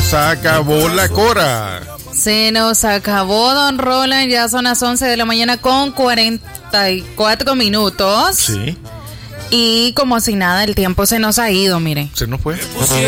nos acabó la Cora. Se nos acabó, don Roland. Ya son las 11 de la mañana con 44 minutos. Sí. Y como si nada, el tiempo se nos ha ido, mire. Se nos fue.